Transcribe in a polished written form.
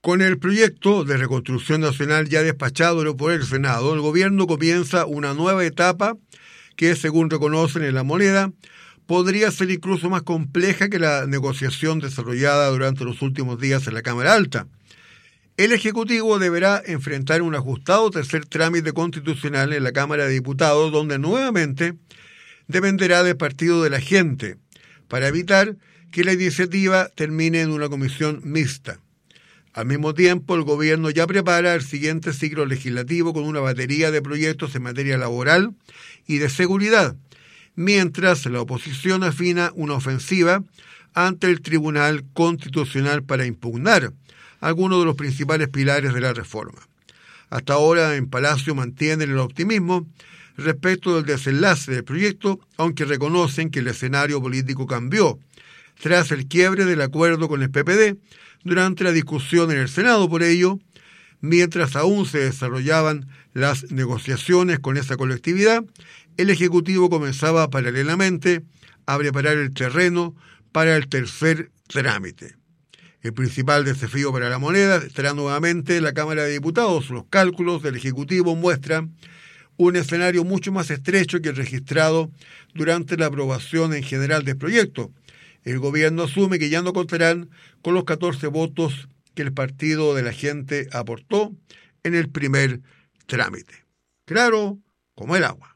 Con el proyecto de reconstrucción nacional ya despachado por el Senado, el gobierno comienza una nueva etapa que, según reconocen en La Moneda, podría ser incluso más compleja que la negociación desarrollada durante los últimos días en la Cámara Alta. El Ejecutivo deberá enfrentar un ajustado tercer trámite constitucional en la Cámara de Diputados, donde nuevamente dependerá del partido de la gente, para evitar que la iniciativa termine en una comisión mixta. Al mismo tiempo, el gobierno ya prepara el siguiente ciclo legislativo con una batería de proyectos en materia laboral y de seguridad, mientras la oposición afina una ofensiva ante el Tribunal Constitucional para impugnar algunos de los principales pilares de la reforma. Hasta ahora, en Palacio mantienen el optimismo respecto del desenlace del proyecto, aunque reconocen que el escenario político cambió tras el quiebre del acuerdo con el PPD durante la discusión en el Senado. Por ello, mientras aún se desarrollaban las negociaciones con esa colectividad, el Ejecutivo comenzaba paralelamente a preparar el terreno para el tercer trámite. El principal desafío para La Moneda estará nuevamente en la Cámara de Diputados. Los cálculos del Ejecutivo muestran un escenario mucho más estrecho que el registrado durante la aprobación en general del proyecto. El gobierno asume que ya no contarán con los 14 votos que el partido de la gente aportó en el primer trámite. Claro como el agua.